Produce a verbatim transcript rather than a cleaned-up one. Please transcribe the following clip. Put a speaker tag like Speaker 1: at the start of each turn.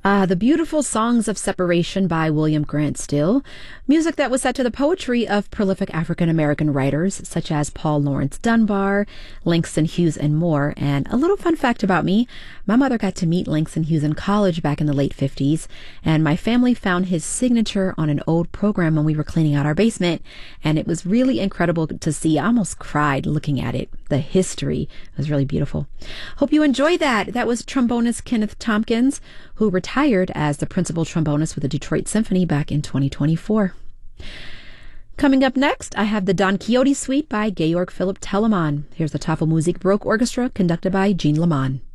Speaker 1: Uh, the Beautiful Songs of Separation by William Grant Still, music that was set to the poetry of prolific African-American writers such as Paul Laurence Dunbar, Langston Hughes, and more. And a little fun fact about me, my mother got to meet Langston Hughes in college back in the late fifties, and my family found his signature on an old program when we were cleaning out our basement, and it was really incredible to see. I almost cried looking at it. The history was really beautiful. Hope you enjoyed that. That was trombonist Kenneth Tompkins, who retired as the principal trombonist with the Detroit Symphony back in twenty twenty-four. Coming up next, I have the Don Quixote Suite by Georg Philipp Telemann. Here's the Tafelmusik Baroque Orchestra conducted by Jean Leman.